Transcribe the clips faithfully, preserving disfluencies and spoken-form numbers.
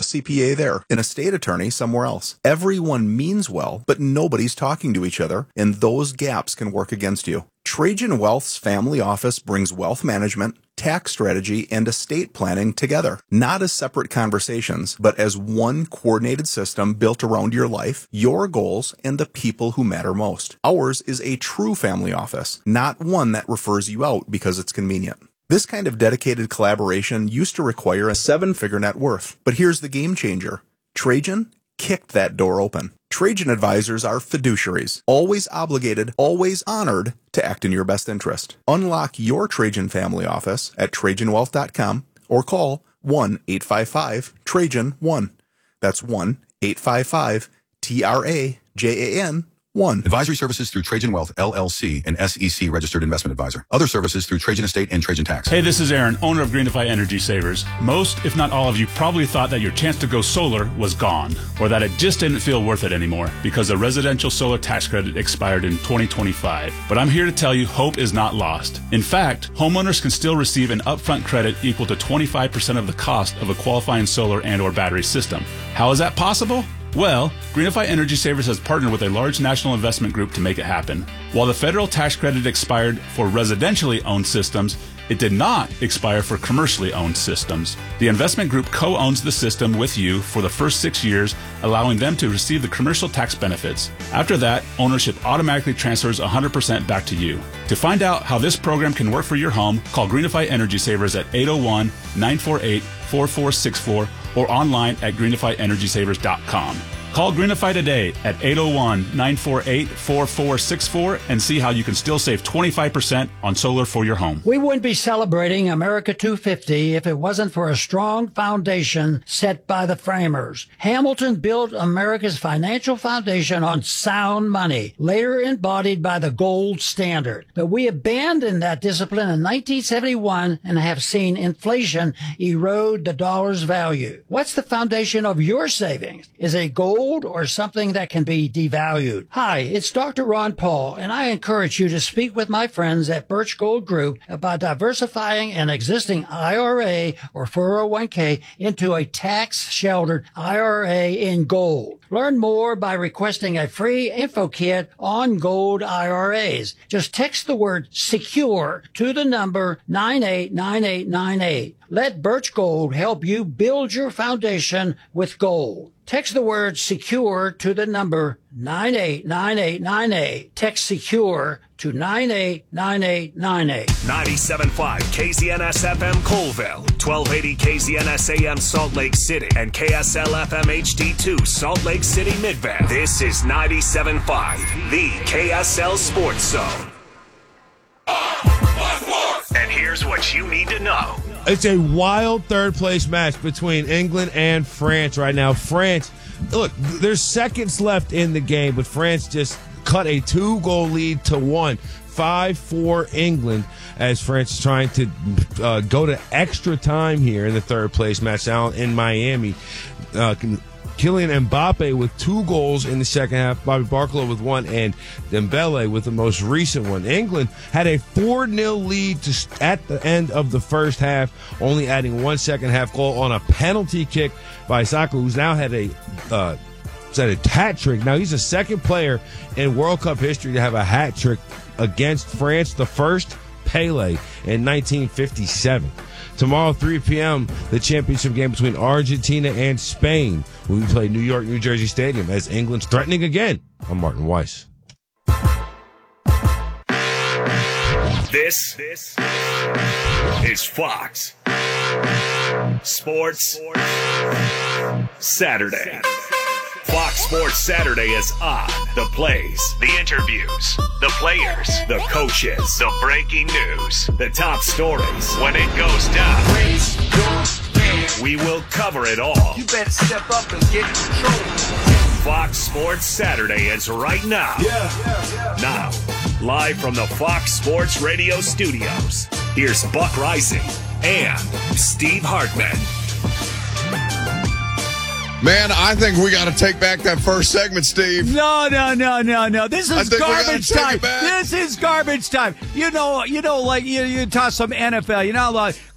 C P A there, an estate attorney somewhere else. Everyone means well, but nobody's talking to each other, and those gaps can work against you. Trajan Wealth's family office brings wealth management, tax strategy, and estate planning together, not as separate conversations, but as one coordinated system built around your life, your goals, and the people who matter most. Ours is a true family office, not one that refers you out because it's convenient. This kind of dedicated collaboration used to require a seven-figure net worth, but here's the game changer. Trajan kicked that door open. Trajan advisors are fiduciaries, always obligated, always honored to act in your best interest. Unlock your Trajan family office at Trajan Wealth dot com or call one eight five five Trajan one. That's one eight five five T R A J A N one. Advisory services through Trajan Wealth, L L C, an S E C registered investment advisor. Other services through Trajan Estate and Trajan Tax. Hey, this is Aaron, owner of Greenify Energy Savers. Most, if not all of you, probably thought that your chance to go solar was gone, or that it just didn't feel worth it anymore because the residential solar tax credit expired in twenty twenty-five. But I'm here to tell you hope is not lost. In fact, homeowners can still receive an upfront credit equal to twenty-five percent of the cost of a qualifying solar and or battery system. How is that possible? Well, Greenify Energy Savers has partnered with a large national investment group to make it happen. While the federal tax credit expired for residentially owned systems, it did not expire for commercially owned systems. The investment group co-owns the system with you for the first six years, allowing them to receive the commercial tax benefits. After that, ownership automatically transfers one hundred percent back to you. To find out how this program can work for your home, call Greenify Energy Savers at eight oh one, nine four eight, four four six four or online at greenify energy savers dot com. Call Greenify today at eight oh one, nine four eight, four four six four and see how you can still save twenty-five percent on solar for your home. We wouldn't be celebrating America two fifty if it wasn't for a strong foundation set by the framers. Hamilton built America's financial foundation on sound money, later embodied by the gold standard. But we abandoned that discipline in nineteen seventy-one and have seen inflation erode the dollar's value. What's the foundation of your savings? Is it gold or something that can be devalued? Hi, it's Doctor Ron Paul, and I encourage you to speak with my friends at Birch Gold Group about diversifying an existing I R A or four oh one k into a tax-sheltered I R A in gold. Learn more by requesting a free info kit on gold I R As. Just text the word SECURE to the number nine eight nine eight nine eight. Let Birch Gold help you build your foundation with gold. Text the word SECURE to the number nine eight nine eight nine eight. Text SECURE to nine eight nine eight nine eight. ninety-seven point five K Z N S F M Colville, twelve eighty K Z N S A M Salt Lake City, and K S L F M H D two Salt Lake City Midvale. This is ninety-seven point five, the K S L Sports Zone. And here's what you need to know. It's a wild third-place match between England and France right now. France, look, there's seconds left in the game, but France just cut a two-goal lead to one. five four England as France is trying to uh, go to extra time here in the third-place match down in Miami. Uh, Kylian Mbappe with two goals in the second half, Bobby Barcola with one, and Dembele with the most recent one. England had a four nil lead to, at the end of the first half, only adding one second half goal on a penalty kick by Saka, who's now had a uh, had a hat trick. Now he's the second player in World Cup history to have a hat trick against France, the first Pele in nineteen fifty-seven. Tomorrow, three p.m., the championship game between Argentina and Spain when we play New York, New Jersey Stadium as England's threatening again. I'm Martin Weiss. This, this is Fox Sports Saturday. Fox Sports Saturday is on. The plays, the interviews, the players, the coaches, the breaking news, the top stories. When it goes down, we will cover it all. You better step up and get in control. Fox Sports Saturday is right now. Yeah, yeah, yeah. Now, live from the Fox Sports Radio studios, here's Buck Rising and Steve Hartman. Man, I think we got to take back that first segment, Steve. No, no, no, no, no. This is garbage time. This is garbage time. You know, you know, like you, you toss some N F L. You know, like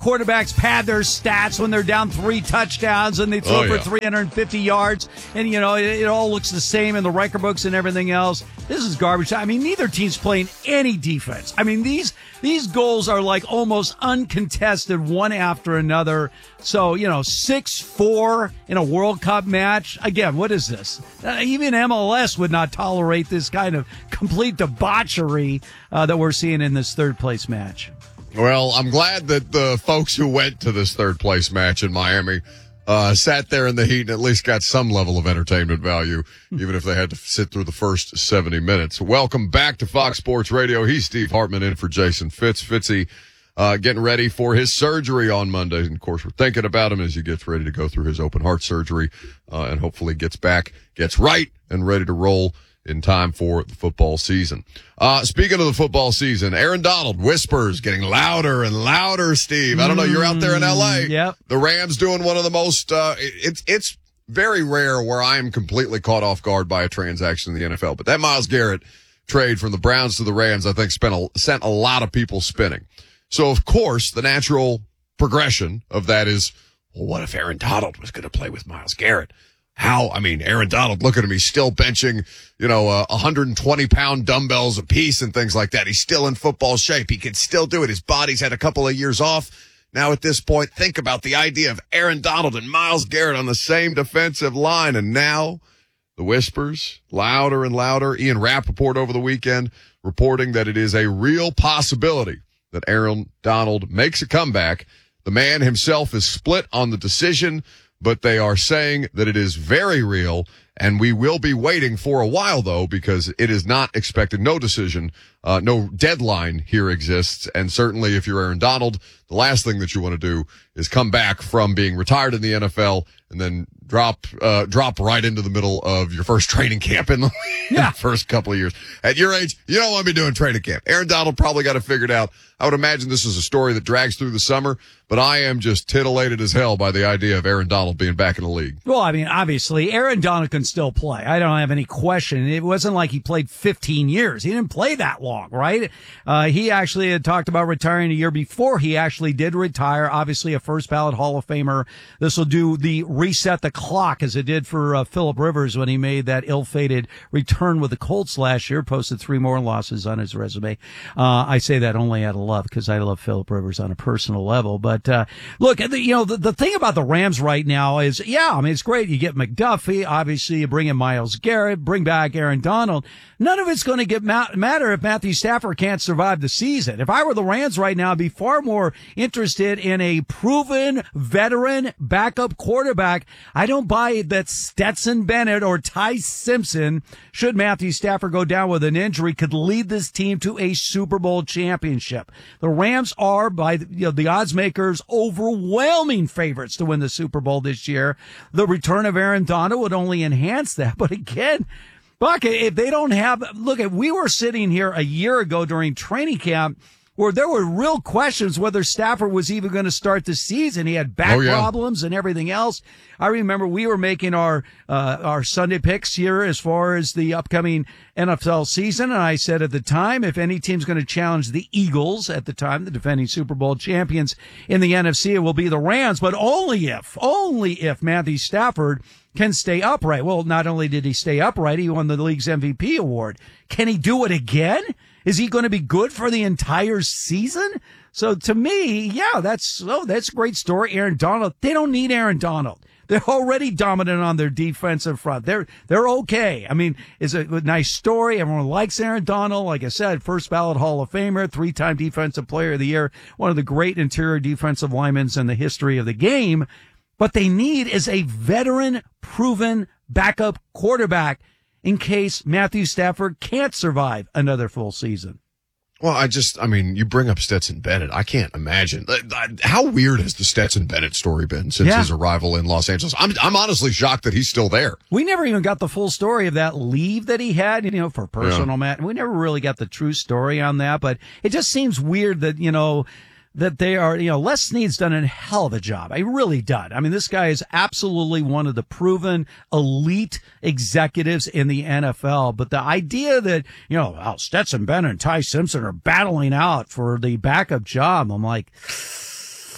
quarterbacks pad their stats when they're down three touchdowns and they throw Oh, for yeah. three hundred fifty yards. And, you know, it, it all looks the same in the record books and everything else. This is garbage. I mean, neither team's playing any defense. I mean, these these goals are like almost uncontested one after another. So, you know, six four in a World Cup match. Again, what is this? Uh, even M L S would not tolerate this kind of complete debauchery uh, that we're seeing in this third place match. Well, I'm glad that the folks who went to this third place match in Miami uh, sat there in the heat and at least got some level of entertainment value, even if they had to sit through the first seventy minutes. Welcome back to Fox Sports Radio. He's Steve Hartman in for Jason Fitz. Fitzy uh, getting ready for his surgery on Monday. And, of course, we're thinking about him as he gets ready to go through his open heart surgery uh, and hopefully gets back, gets right, and ready to roll in time for the football season. Uh, speaking of the football season, Aaron Donald whispers getting louder and louder, Steve. I don't know. You're out there in L A. Yep. The Rams doing one of the most, uh, it's, it's very rare where I am completely caught off guard by a transaction in the N F L. But that Myles Garrett trade from the Browns to the Rams, I think spent a, sent a lot of people spinning. So of course, the natural progression of that is, well, what if Aaron Donald was going to play with Myles Garrett? How, I mean, Aaron Donald, look at him. He's still benching, you know, uh, one hundred twenty pound dumbbells a piece and things like that. He's still in football shape. He can still do it. His body's had a couple of years off. Now at this point, think about the idea of Aaron Donald and Myles Garrett on the same defensive line. And now the whispers louder and louder. Ian Rappaport over the weekend reporting that it is a real possibility that Aaron Donald makes a comeback. The man himself is split on the decision, but they are saying that it is very real, and we will be waiting for a while, though, because it is not expected. No decision, uh, no deadline here exists, and certainly if you're Aaron Donald, the last thing that you want to do is come back from being retired in the N F L and then drop uh drop right into the middle of your first training camp in the, in Yeah. the first couple of years. At your age, you don't want to be doing training camp. Aaron Donald probably got it figured out. I would imagine this is a story that drags through the summer, but I am just titillated as hell by the idea of Aaron Donald being back in the league. Well, I mean, obviously, Aaron Donald can still play. I don't have any question. It wasn't like he played fifteen years. He didn't play that long, right? Uh, he actually had talked about retiring a year before he actually did retire. Obviously, a first ballot Hall of Famer. This will do the reset the clock as it did for uh, Phillip Rivers when he made that ill-fated return with the Colts last year, posted three more losses on his resume. Uh, I say that only out of love because I love Phillip Rivers on a personal level. But, uh, look, the, you know, the, the thing about the Rams right now is, yeah, I mean, it's great. You get McDuffie. Obviously, you bring in Myles Garrett, bring back Aaron Donald. None of it's going to get ma- matter if Matthew Stafford can't survive the season. If I were the Rams right now, I'd be far more interested in a proven veteran backup quarterback. I don't buy that Stetson Bennett or Ty Simpson, should Matthew Stafford go down with an injury, could lead this team to a Super Bowl championship. The Rams are, by the, you know, the odds makers, overwhelming favorites to win the Super Bowl this year. The return of Aaron Donald would only enhance that. But again, Buck, if they don't have, look, if we were sitting here a year ago during training camp where there were real questions whether Stafford was even going to start the season. He had back oh, yeah. problems and everything else. I remember we were making our, uh, our Sunday picks here as far as the upcoming N F L season. And I said at the time, if any team's going to challenge the Eagles at the time, the defending Super Bowl champions in the N F C, it will be the Rams, but only if, only if Matthew Stafford can stay upright. Well, not only did he stay upright, he won the league's M V P award. Can he do it again? Is he going to be good for the entire season? So to me, yeah, that's, oh, that's a great story. Aaron Donald, they don't need Aaron Donald. They're already dominant on their defensive front. They're, they're okay. I mean, it's a nice story. Everyone likes Aaron Donald. Like I said, first ballot Hall of Famer, three-time defensive player of the year, one of the great interior defensive linemen in the history of the game. What they need is a veteran, proven backup quarterback in case Matthew Stafford can't survive another full season. Well, I just, I mean, you bring up Stetson Bennett. I can't imagine. How weird has the Stetson Bennett story been since yeah. his arrival in Los Angeles? I'm, I'm honestly shocked that he's still there. We never even got the full story of that leave that he had, you know, for personal yeah. matter. We never really got the true story on that, but it just seems weird that, you know, that they are, you know, Les Snead's done a hell of a job. He really done. I mean, this guy is absolutely one of the proven elite executives in the N F L. But the idea that, you know, oh, Stetson Bennett and Ty Simpson are battling out for the backup job, I'm like,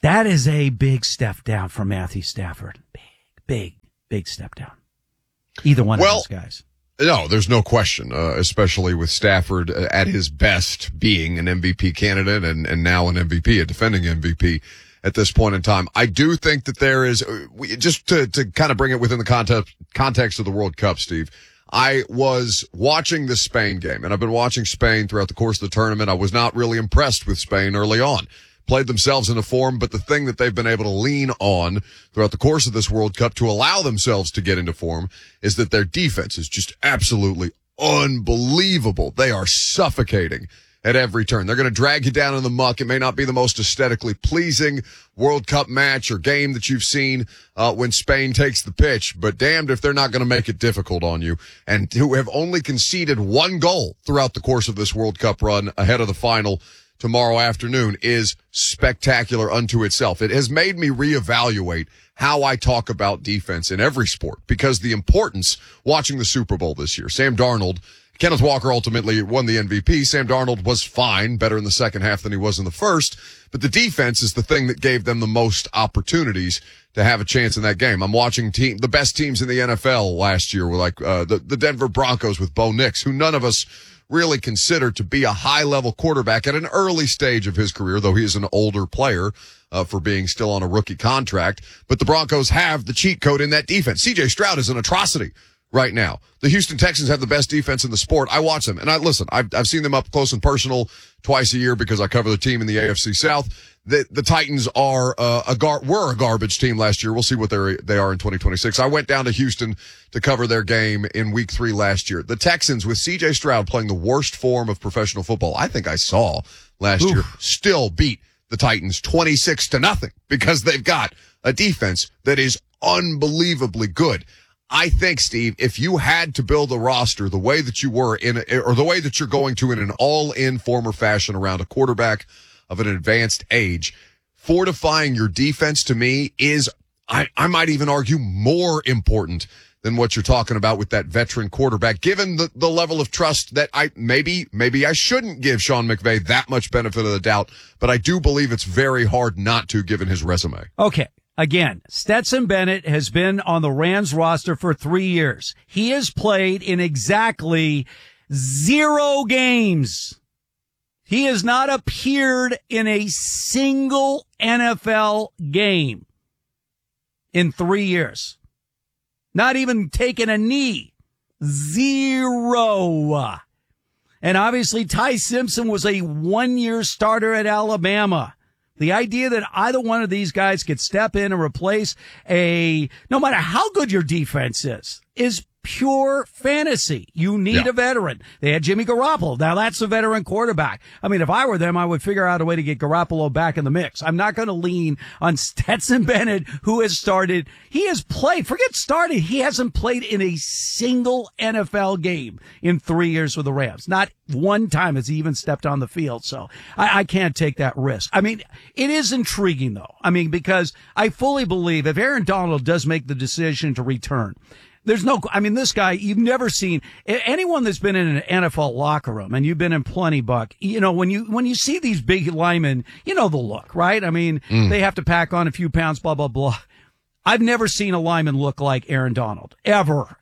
That is a big step down from Matthew Stafford. Big, big, big step down. Either one well, of those guys. No, there's no question, uh, especially with Stafford at his best being an M V P candidate and, and now an M V P, a defending M V P at this point in time. I do think that there is, just to, to kind of bring it within the context, context of the World Cup, Steve, I was watching the Spain game, and I've been watching Spain throughout the course of the tournament. I was not really impressed with Spain early on. Played themselves into form, but the thing that they've been able to lean on throughout the course of this World Cup to allow themselves to get into form is that their defense is just absolutely unbelievable. They are suffocating at every turn. They're going to drag you down in the muck. It may not be the most aesthetically pleasing World Cup match or game that you've seen uh, when Spain takes the pitch, but damned if they're not going to make it difficult on you. And who have only conceded one goal throughout the course of this World Cup run ahead of the final tomorrow afternoon is spectacular unto itself. It has made me reevaluate how I talk about defense in every sport, because the importance watching the Super Bowl this year. Sam Darnold, Kenneth Walker ultimately won the M V P. Sam Darnold was fine, better in the second half than he was in the first, but the defense is the thing that gave them the most opportunities to have a chance in that game. I'm watching team, the best teams in the N F L last year were like, uh, the, the Denver Broncos with Bo Nix, who none of us really considered to be a high-level quarterback at an early stage of his career, though he is an older player uh, for being still on a rookie contract. But the Broncos have the cheat code in that defense. C J Stroud is an atrocity right now. The Houston Texans have the best defense in the sport. I watch them, and I listen, I've, I've seen them up close and personal twice a year because I cover the team in the A F C South. The, the Titans are uh, a gar- were a garbage team last year. We'll see what they they are in twenty twenty-six. I went down to Houston to cover their game in week three last year. The Texans, with C J Stroud playing the worst form of professional football I think I saw last Oof. year, still beat the Titans twenty-six to nothing because they've got a defense that is unbelievably good. I think, Steve, if you had to build a roster the way that you were in, a, or the way that you're going to in an all-in form or fashion around a quarterback of an advanced age, fortifying your defense to me is, I, I might even argue, more important than what you're talking about with that veteran quarterback, given the, the level of trust that I maybe, maybe I shouldn't give Sean McVay that much benefit of the doubt, but I do believe it's very hard not to given his resume. Okay. Again, Stetson Bennett has been on the Rams roster for three years. He has played in exactly zero games. He has not appeared in a single N F L game in three years. Not even taken a knee. Zero. And obviously Ty Simpson was a one-year starter at Alabama. The idea that either one of these guys could step in and replace a, no matter how good your defense is, is pure fantasy. You need yeah. a veteran. They had Jimmy Garoppolo. Now that's a veteran quarterback. I mean, if I were them, I would figure out a way to get Garoppolo back in the mix. I'm not going to lean on Stetson Bennett, who has started. He has played, forget started. He hasn't played in a single N F L game in three years with the Rams. Not one time has he even stepped on the field. So I, I can't take that risk. I mean, it is intriguing though. I mean, because I fully believe if Aaron Donald does make the decision to return, there's no, I mean, this guy, you've never seen anyone that's been in an N F L locker room, and you've been in plenty, Buck, you know, when you, when you see these big linemen, you know the look, right? I mean, mm. they have to pack on a few pounds, blah, blah, blah. I've never seen a lineman look like Aaron Donald. Ever.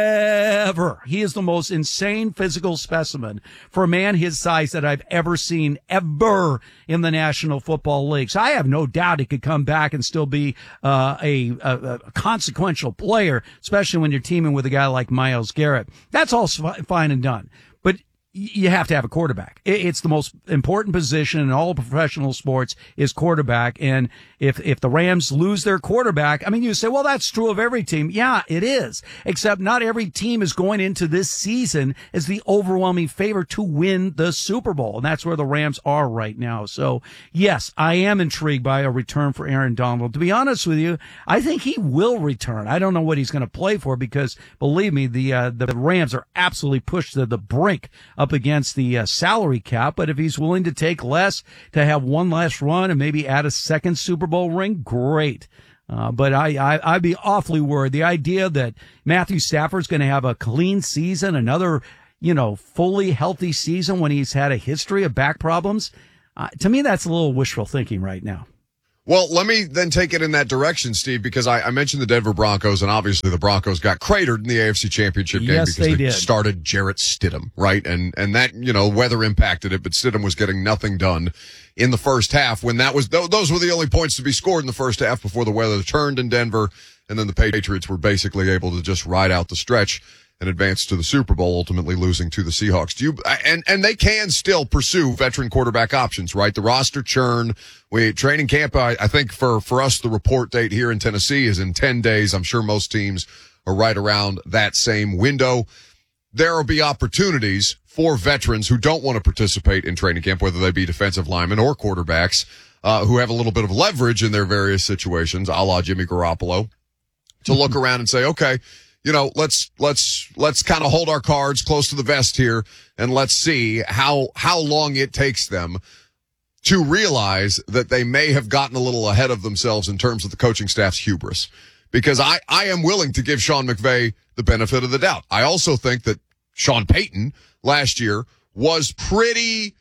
Ever. He is the most insane physical specimen for a man his size that I've ever seen ever in the National Football League. So I have no doubt he could come back and still be uh, a, a, a consequential player, especially when you're teaming with a guy like Myles Garrett. That's all fine and done. But you have to have a quarterback. It's the most important position in all professional sports is quarterback. And if, if the Rams lose their quarterback, I mean, you say, well, that's true of every team. Yeah, it is. Except not every team is going into this season as the overwhelming favorite to win the Super Bowl. And that's where the Rams are right now. So yes, I am intrigued by a return for Aaron Donald. To be honest with you, I think he will return. I don't know what he's going to play for because believe me, the, uh, the Rams are absolutely pushed to the brink of up against the uh, salary cap, but if he's willing to take less to have one last run and maybe add a second Super Bowl ring, great. Uh, but I, I, I'd be awfully worried. The idea that Matthew Stafford's going to have a clean season, another, you know, fully healthy season when he's had a history of back problems, uh, to me, that's a little wishful thinking right now. Well, let me then take it in that direction, Steve, because I, I mentioned the Denver Broncos, and obviously the Broncos got cratered in the A F C Championship game Yes, because they they, did. started Jarrett Stidham, right? And and that, you know, weather impacted it, but Stidham was getting nothing done in the first half when that was, th- those were the only points to be scored in the first half before the weather turned in Denver, and then the Patriots were basically able to just ride out the stretch and advance to the Super Bowl, ultimately losing to the Seahawks. Do you, and, and they can still pursue veteran quarterback options, right? The roster churn, we, training camp, I, I think for, for us, the report date here in Tennessee is in ten days. I'm sure most teams are right around that same window. There will be opportunities for veterans who don't want to participate in training camp, whether they be defensive linemen or quarterbacks, uh, who have a little bit of leverage in their various situations, a la Jimmy Garoppolo, to look around and say, okay, you know, let's, let's, let's kind of hold our cards close to the vest here and let's see how, how long it takes them to realize that they may have gotten a little ahead of themselves in terms of the coaching staff's hubris. Because I, I am willing to give Sean McVay the benefit of the doubt. I also think that Sean Payton last year was pretty,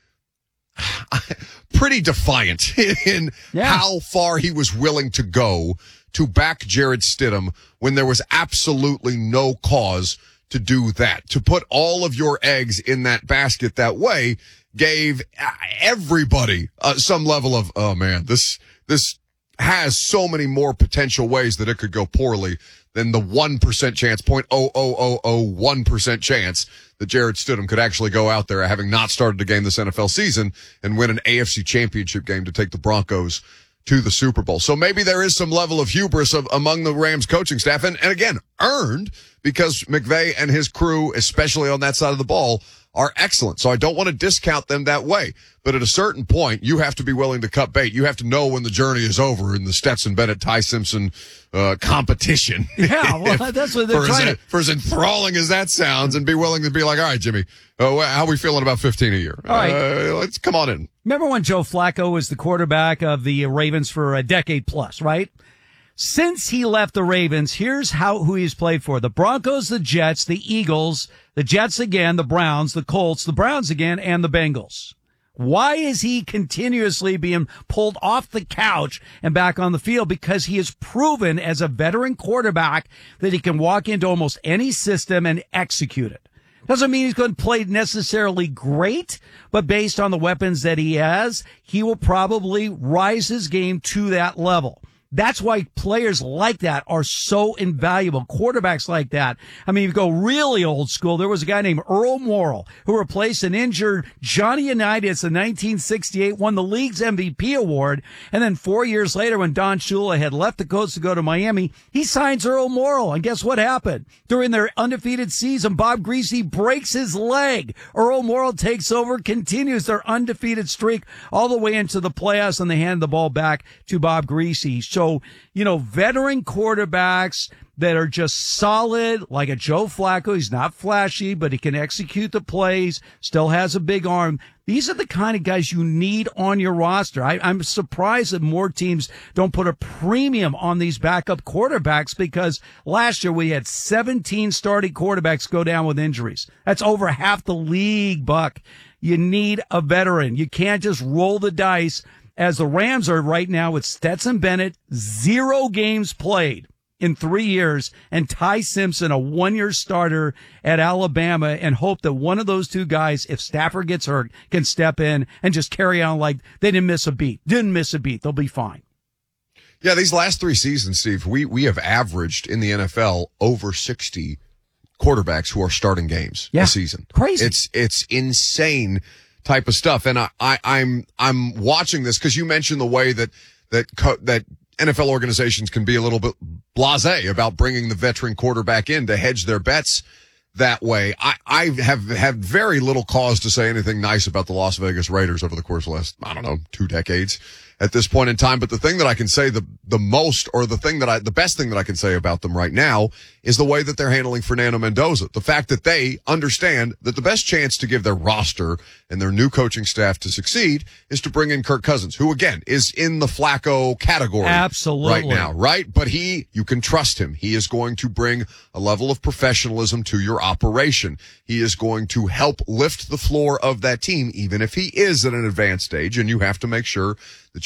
pretty defiant in Yeah. how far he was willing to go to back Jarrett Stidham when there was absolutely no cause to do that. To put all of your eggs in that basket that way gave everybody uh, some level of, oh man, this, this has so many more potential ways that it could go poorly than the one percent chance, zero point zero zero zero zero one percent chance that Jarrett Stidham could actually go out there having not started a game this N F L season and win an A F C championship game to take the Broncos to the Super Bowl. So maybe there is some level of hubris of, among the Rams coaching staff, and, and again, earned, because McVay and his crew, especially on that side of the ball, are excellent. So I don't want to discount them that way. But at a certain point, you have to be willing to cut bait. You have to know when the journey is over in the Stetson Bennett, Ty Simpson uh, competition. Yeah, well, that's what they're for trying as, to. For as enthralling as that sounds, and be willing to be like, all right, Jimmy, uh, how are we feeling about fifteen a year? All right. Uh, let's come on in. Remember when Joe Flacco was the quarterback of the Ravens for a decade plus, right? Since he left the Ravens, here's how who he's played for. The Broncos, the Jets, the Eagles, the Jets again, the Browns, the Colts, the Browns again, and the Bengals. Why is he continuously being pulled off the couch and back on the field? Because he has proven as a veteran quarterback that he can walk into almost any system and execute it. Doesn't mean he's going to play necessarily great, but based on the weapons that he has, he will probably rise his game to that level. That's why players like that are so invaluable. Quarterbacks like that. I mean, if you go really old school, there was a guy named Earl Morrall who replaced an injured Johnny Unitas in nineteen sixty-eight, won the league's M V P award. And then four years later, when Don Shula had left the Colts to go to Miami, he signs Earl Morrall. And guess what happened? During their undefeated season, Bob Greasy breaks his leg. Earl Morrall takes over, continues their undefeated streak all the way into the playoffs, and they hand the ball back to Bob Greasy. So So, you know, veteran quarterbacks that are just solid, like a Joe Flacco. He's not flashy, but he can execute the plays, still has a big arm. These are the kind of guys you need on your roster. I, I'm surprised that more teams don't put a premium on these backup quarterbacks, because last year we had seventeen starting quarterbacks go down with injuries. That's over half the league, Buck. You need a veteran. You can't just roll the dice, as the Rams are right now with Stetson Bennett, zero games played in three years, and Ty Simpson, a one-year starter at Alabama, and hope that one of those two guys, if Stafford gets hurt, can step in and just carry on like they didn't miss a beat. Didn't miss a beat. They'll be fine. Yeah, these last three seasons, Steve, we, we have averaged in the N F L over sixty quarterbacks who are starting games Yeah. a season. Crazy. It's, it's insane type of stuff. And I, I, I'm, I'm watching this because you mentioned the way that, that, co- that N F L organizations can be a little bit blasé about bringing the veteran quarterback in to hedge their bets that way. I, I have had very little cause to say anything nice about the Las Vegas Raiders over the course of the last, I don't know, two decades at this point in time. But the thing that I can say the, the most, or the thing that I, the best thing that I can say about them right now is the way that they're handling Fernando Mendoza. The fact that they understand that the best chance to give their roster and their new coaching staff to succeed is to bring in Kirk Cousins, who again is in the Flacco category Absolutely. right now, right? But he, you can trust him. He is going to bring a level of professionalism to your operation. He is going to help lift the floor of that team, even if he is at an advanced stage, and you have to make sure that you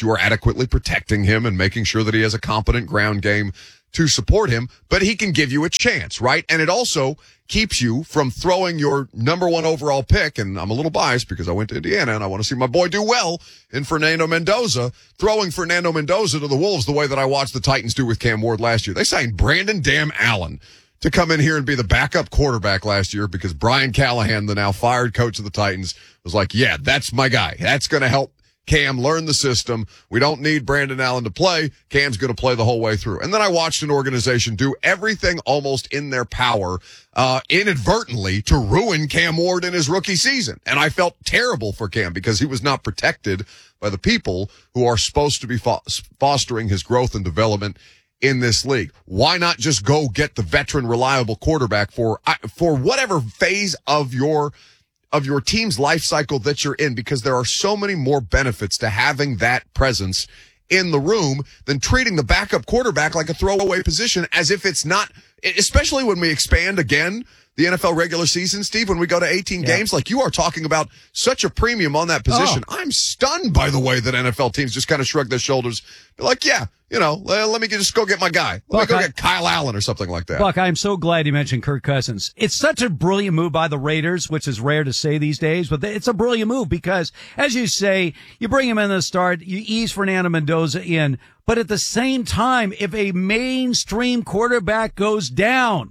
you are adequately protecting him and making sure that he has a competent ground game to support him, but he can give you a chance, right? And it also keeps you from throwing your number one overall pick, and I'm a little biased because I went to Indiana and I want to see my boy do well in Fernando Mendoza, throwing Fernando Mendoza to the Wolves the way that I watched the Titans do with Cam Ward last year. They signed Brandon Damn Allen to come in here and be the backup quarterback last year because Brian Callahan, the now fired coach of the Titans, was like, yeah, that's my guy. That's going to help Cam learn the system. We don't need Brandon Allen to play. Cam's going to play the whole way through. And then I watched an organization do everything almost in their power, uh, inadvertently to ruin Cam Ward in his rookie season. And I felt terrible for Cam because he was not protected by the people who are supposed to be fo- fostering his growth and development in this league. Why not just go get the veteran, reliable quarterback for, for whatever phase of your of your team's life cycle that you're in, because there are so many more benefits to having that presence in the room than treating the backup quarterback like a throwaway position as if it's not, especially when we expand again the N F L regular season, Steve, when we go to eighteen yeah. games, like you are talking about such a premium on that position. Oh. I'm stunned by the way that N F L teams just kind of shrug their shoulders. They're like, yeah, you know, let, let me just go get my guy. Let Buck, me go I, get Kyle Allen or something like that. Buck, I'm so glad you mentioned Kirk Cousins. It's such a brilliant move by the Raiders, which is rare to say these days, but it's a brilliant move because, as you say, you bring him in the start, you ease Fernando Mendoza in, but at the same time, if a mainstream quarterback goes down,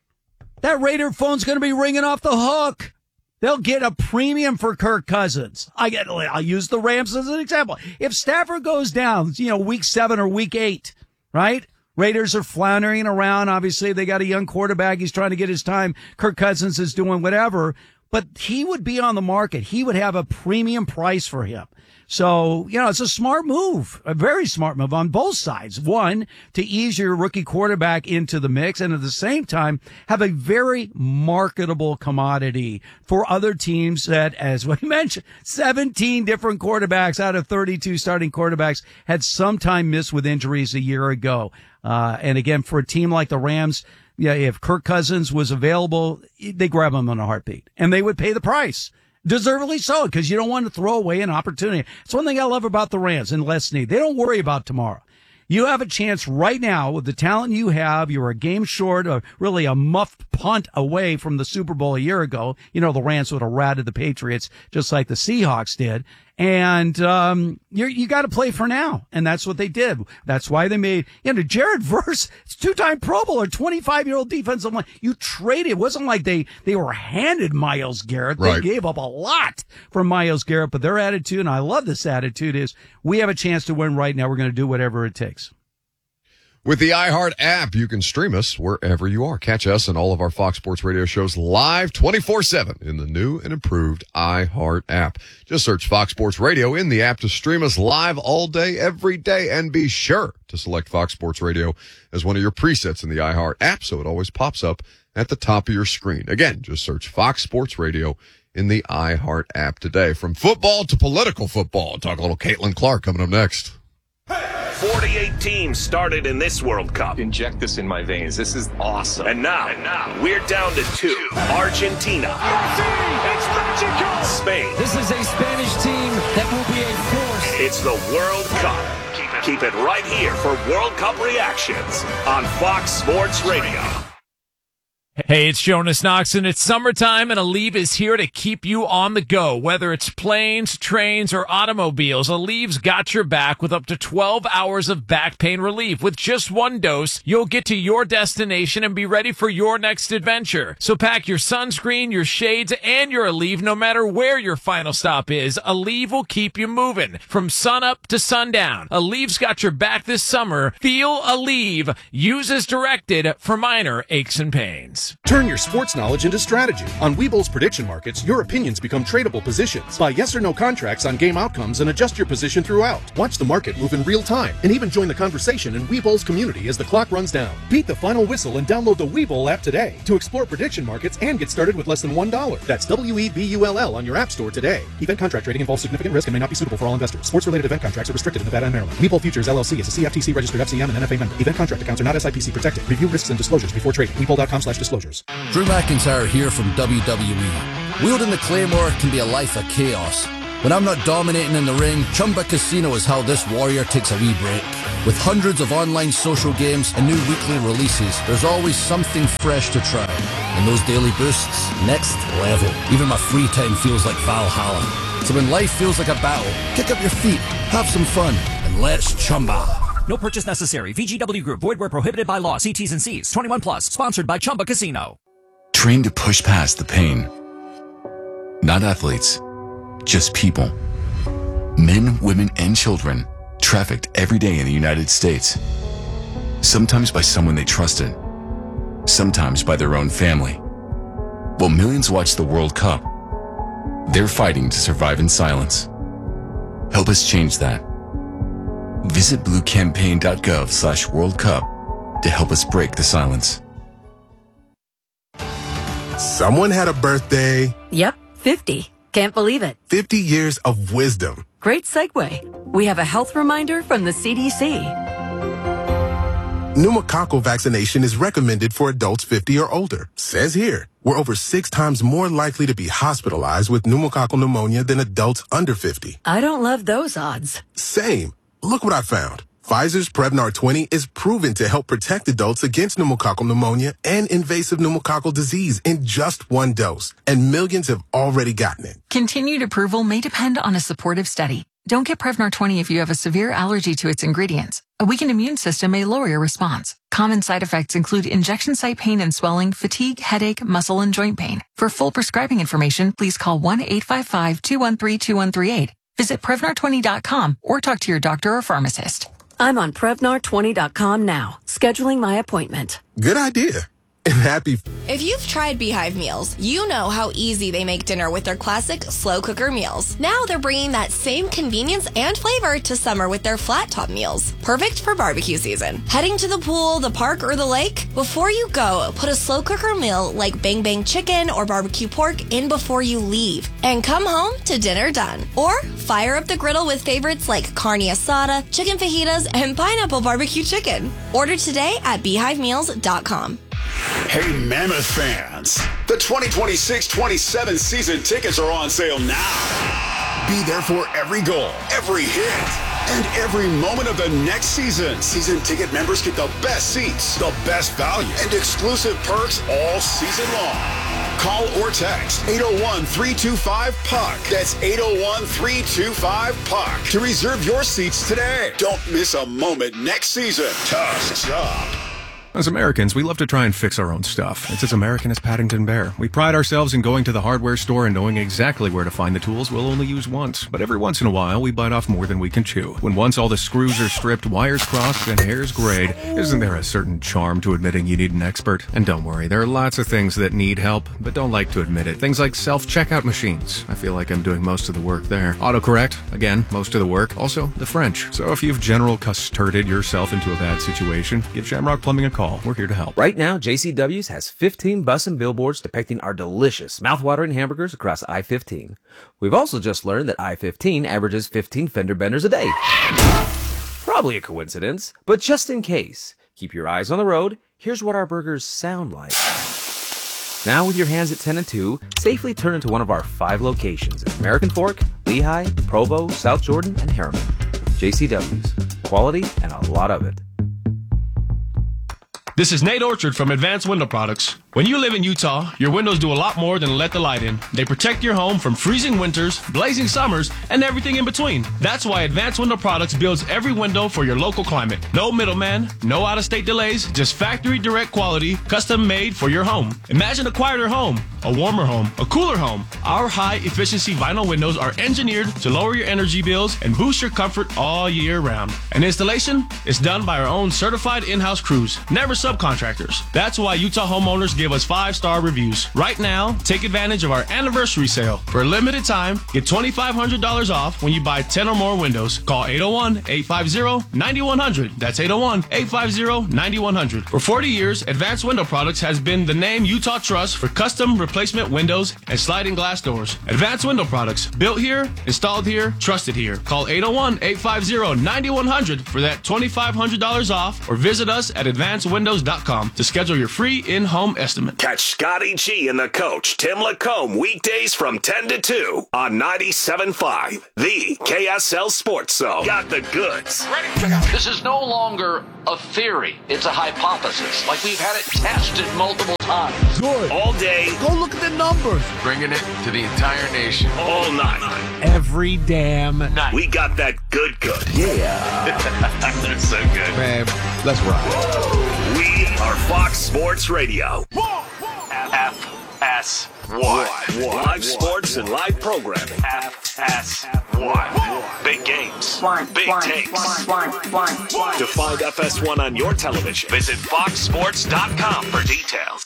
that Raider phone's going to be ringing off the hook. They'll get a premium for Kirk Cousins. I get, I'll use the Rams as an example. If Stafford goes down, you know, week seven or week eight, right? Raiders are floundering around. Obviously, they got a young quarterback. He's trying to get his time. Kirk Cousins is doing whatever, but he would be on the market. He would have a premium price for him. So, you know, it's a smart move, a very smart move on both sides. One, to ease your rookie quarterback into the mix, and at the same time, have a very marketable commodity for other teams that, as we mentioned, seventeen different quarterbacks out of thirty-two starting quarterbacks had sometime missed with injuries a year ago. Uh, and again, for a team like the Rams, yeah, if Kirk Cousins was available, they grab him in a heartbeat, and they would pay the price. Deservedly so, because you don't want to throw away an opportunity. It's one thing I love about the Rams and Les Snead. They don't worry about tomorrow. You have a chance right now with the talent you have. You're a game short, or really a muffed punt away from the Super Bowl a year ago. You know, the Rams would have ratted the Patriots just like the Seahawks did. And, um, you're, you got to play for now. And that's what they did. That's why they made, you know, Jared Verse, two-time Pro Bowler, twenty-five year old defensive line. You traded. It wasn't like they, they were handed Myles Garrett. They right. gave up a lot for Myles Garrett, but their attitude, and I love this attitude, is we have a chance to win right now. We're going to do whatever it takes. With the iHeart app, you can stream us wherever you are. Catch us and all of our Fox Sports Radio shows live twenty-four seven in the new and improved iHeart app. Just search Fox Sports Radio in the app to stream us live all day, every day, and be sure to select Fox Sports Radio as one of your presets in the iHeart app so it always pops up at the top of your screen. Again, just search Fox Sports Radio in the iHeart app today. From football to political football. Talk a little Caitlin Clark coming up next. forty-eight teams started in this World Cup. Inject this in my veins. This is awesome. And now, and now we're down to two. Argentina. Messi, it's magical. Spain. This is a Spanish team that will be a force. It's the World Cup. Keep it, keep it right here for World Cup reactions on Fox Sports Radio. Hey, it's Jonas Knox, and it's summertime, and Aleve is here to keep you on the go. Whether it's planes, trains, or automobiles, Aleve's got your back with up to twelve hours of back pain relief. With just one dose, you'll get to your destination and be ready for your next adventure. So pack your sunscreen, your shades, and your Aleve no matter where your final stop is. Aleve will keep you moving from sunup to sundown. Aleve's got your back this summer. Feel Aleve. Use as directed for minor aches and pains. Turn your sports knowledge into strategy. On Webull's prediction markets, your opinions become tradable positions. Buy yes or no contracts on game outcomes and adjust your position throughout. Watch the market move in real time and even join the conversation in Webull's community as the clock runs down. Beat the final whistle and download the Webull app today to explore prediction markets and get started with less than one dollar. That's W E B U L L on your app store today. Event contract trading involves significant risk and may not be suitable for all investors. Sports-related event contracts are restricted in Nevada and Maryland. Webull Futures L L C is a C F T C-registered F C M and N F A member. Event contract accounts are not S I P C protected. Review risks and disclosures before trading. Webull.com slash disclosures. Drew McIntyre here from W W E. Wielding the Claymore can be a life of chaos, When I'm not dominating in the ring, Chumba Casino is how this warrior takes a wee break. With hundreds of online social games and new weekly releases, there's always something fresh to try. And those daily boosts, next level. Even my free time feels like Valhalla. So when life feels like a battle, kick up your feet, have some fun, and let's Chumba. No purchase necessary. V G W Group. Void where prohibited by law. See T's and C's. twenty-one plus. Sponsored by Chumba Casino. Train to push past the pain. Not athletes, just people. Men, women, and children trafficked every day in the United States. Sometimes by someone they trusted. Sometimes by their own family. While millions watch the World Cup, they're fighting to survive in silence. Help us change that. Visit bluecampaign.gov slash World Cup to help us break the silence. Someone had a birthday. Yep, fifty. Can't believe it. fifty years of wisdom. Great segue. We have a health reminder from the C D C. Pneumococcal vaccination is recommended for adults fifty or older. Says here, we're over six times more likely to be hospitalized with pneumococcal pneumonia than adults under fifty. I don't love those odds. Same. Look what I found. Pfizer's Prevnar twenty is proven to help protect adults against pneumococcal pneumonia and invasive pneumococcal disease in just one dose, and millions have already gotten it. Continued approval may depend on a supportive study. Don't get Prevnar twenty if you have a severe allergy to its ingredients. A weakened immune system may lower your response. Common side effects include injection site pain and swelling, fatigue, headache, muscle, and joint pain. For full prescribing information, please call one eight five five, two one three, two one three eight. Visit Prevnar twenty dot com or talk to your doctor or pharmacist. I'm on Prevnar twenty dot com now, scheduling my appointment. Good idea. And happy. If you've tried Beehive meals, you know how easy they make dinner with their classic slow cooker meals. Now they're bringing that same convenience and flavor to summer with their flat top meals. Perfect for barbecue season. Heading to the pool, the park, or the lake? Before you go, put a slow cooker meal like Bang Bang chicken or barbecue pork in before you leave. And come home to dinner done. Or fire up the griddle with favorites like carne asada, chicken fajitas, and pineapple barbecue chicken. Order today at beehive meals dot com. Hey, Mammoth fans, the twenty twenty-six twenty-seven season tickets are on sale now. Be there for every goal, every hit, and every moment of the next season. Season ticket members get the best seats, the best value, and exclusive perks all season long. Call or text eight oh one, three two five, P U C. That's eight oh one, three two five, P U C to reserve your seats today. Don't miss a moment next season. Tusks up. As Americans, we love to try and fix our own stuff. It's as American as Paddington Bear. We pride ourselves in going to the hardware store and knowing exactly where to find the tools we'll only use once. But every once in a while, we bite off more than we can chew. When once all the screws are stripped, wires crossed, and hairs grayed, isn't there a certain charm to admitting you need an expert? And don't worry, there are lots of things that need help, but don't like to admit it. Things like self-checkout machines. I feel like I'm doing most of the work there. Autocorrect. Again, most of the work. Also, the French. So if you've general custarded yourself into a bad situation, give Shamrock Plumbing a call. We're here to help. Right now, J C W's has fifteen bus and billboards depicting our delicious, mouthwatering hamburgers across I fifteen. We've also just learned that I fifteen averages fifteen fender benders a day. Probably a coincidence, but just in case, keep your eyes on the road. Here's what our burgers sound like. Now with your hands at ten and two, safely turn into one of our five locations at American Fork, Lehigh, Provo, South Jordan, and Harriman. J C W's. Quality and a lot of it. This is Nate Orchard from Advanced Window Products. When you live in Utah, your windows do a lot more than let the light in. They protect your home from freezing winters, blazing summers, and everything in between. That's why Advanced Window Products builds every window for your local climate. No middleman, no out-of-state delays, just factory direct quality, custom made for your home. Imagine a quieter home, a warmer home, a cooler home. Our high-efficiency vinyl windows are engineered to lower your energy bills and boost your comfort all year round. And installation is done by our own certified in-house crews, never subcontractors. That's why Utah homeowners give us five-star reviews. Right now, take advantage of our anniversary sale. For a limited time, get twenty-five hundred dollars off when you buy ten or more windows. Call eight oh one, eight five zero, nine one zero zero. That's eight oh one, eight five zero, nine one zero zero. For forty years, Advanced Window Products has been the name Utah trusts for custom replacement windows and sliding glass doors. Advanced Window Products, built here, installed here, trusted here. Call eight oh one, eight five zero, nine one zero zero for that twenty-five hundred dollars off or visit us at advanced windows dot com to schedule your free in-home estimate. Testament. Catch Scotty G and the coach, Tim Lacombe, weekdays from ten to two on ninety-seven point five, the K S L Sports Zone. Got the goods. This is no longer a theory. It's a hypothesis. Like we've had it tested multiple times. Good. All day. Go look at the numbers. Bringing it to the entire nation. All night. Every damn night. We got that good good. Yeah. That's so good. Man, let's ride. We are Fox Sports Radio. F S one. Live sports and live programming. F S one. Big games. Big takes. To find F S one on your television, visit fox sports dot com for details.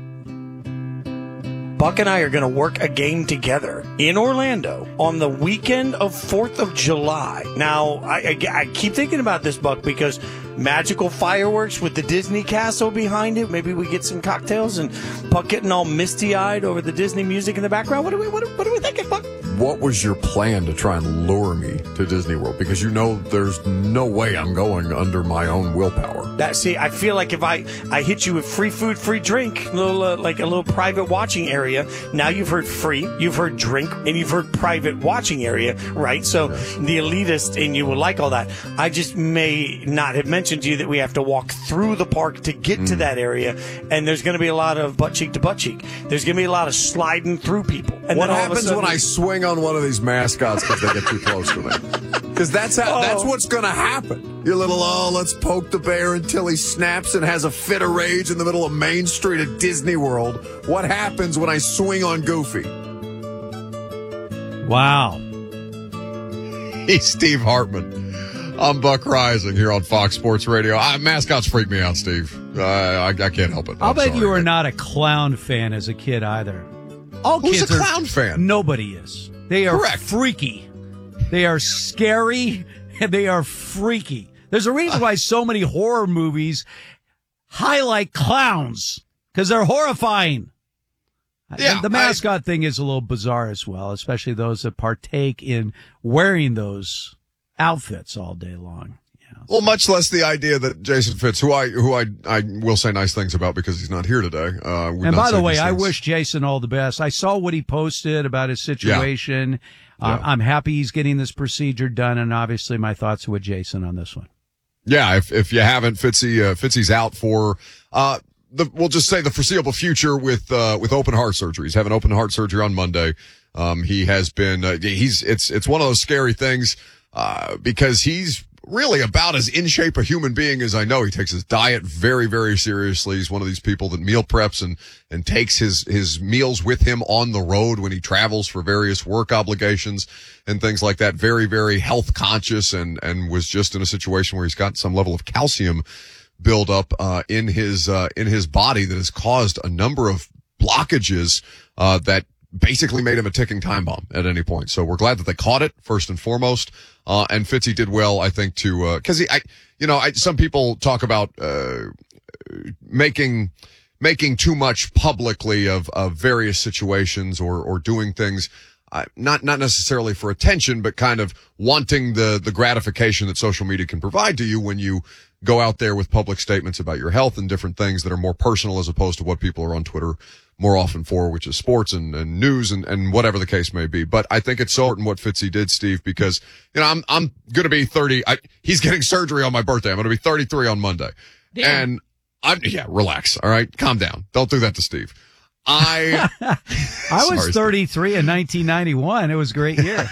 Buck and I are going to work a game together in Orlando on the weekend of fourth of July. Now, I, I, I keep thinking about this, Buck, because magical fireworks with the Disney castle behind it. Maybe we get some cocktails and Buck getting all misty-eyed over the Disney music in the background. What are we, what are, what are we thinking, Buck? What was your plan to try and lure me to Disney World? Because you know there's no way I'm going under my own willpower. That see, I feel like if I, I hit you with free food, free drink, a little uh, like a little private watching area. Now you've heard free, you've heard drink, and you've heard private watching area, right? So yes. The elitist in you will like all that. I just may not have mentioned to you that we have to walk through the park to get mm. to that area, and there's going to be a lot of butt cheek to butt cheek. There's going to be a lot of sliding through people. And what then all happens of a sudden, when I swing on one of these mascots because they get too close to me? Because that's how oh. that's what's going to happen. Your little, oh, let's poke the bear until he snaps and has a fit of rage in the middle of Main Street at Disney World. What happens when I swing on Goofy? Wow. He's Steve Hartman. I'm Buck Rising here on Fox Sports Radio. I, mascots freak me out, Steve. Uh, I, I can't help it. I'll I'm bet sorry. you were not a clown fan as a kid either. All Who's kids a clown are, fan? Nobody is. They are Correct. freaky. They are scary, and they are freaky. There's a reason why so many horror movies highlight clowns, because they're horrifying. Yeah, and the mascot I, thing is a little bizarre as well, especially those that partake in wearing those outfits all day long. Yeah. Well, much less the idea that Jason Fitz, who I who I I will say nice things about because he's not here today. Uh, and by the way, I wish Jason all the best. I saw what he posted about his situation. Yeah. Uh, yeah. I'm happy he's getting this procedure done, and obviously my thoughts are with Jason on this one. Yeah, if if you haven't, Fitzy uh, Fitzy's out for uh the we'll just say the foreseeable future with uh with open heart surgery. He's having open heart surgery on Monday. Um, he has been uh, he's it's it's one of those scary things uh because he's really about as in shape a human being as I know. He takes his diet very, very seriously. He's one of these people that meal preps and, and takes his, his meals with him on the road when he travels for various work obligations and things like that. Very, very health conscious and, and was just in a situation where he's got some level of calcium buildup, uh, in his, uh, in his body that has caused a number of blockages, uh, that basically made him a ticking time bomb at any point. So we're glad that they caught it first and foremost. Uh, and Fitzy did well, I think, to, uh, cause he, I, you know, I, some people talk about, uh, making, making too much publicly of, of various situations or, or doing things, uh, not, not necessarily for attention, but kind of wanting the, the gratification that social media can provide to you when you go out there with public statements about your health and different things that are more personal as opposed to what people are on Twitter more often for, which is sports and, and news and, and whatever the case may be. But I think it's so important what Fitzy did, Steve, because, you know, I'm, I'm going to be thirty. I, he's getting surgery on my birthday. I'm going to be thirty-three on Monday. Damn. And I'm, yeah, relax. All right. Calm down. Don't do that to Steve. I, I was sorry, thirty-three Steve. In nineteen ninety-one. It was a great year.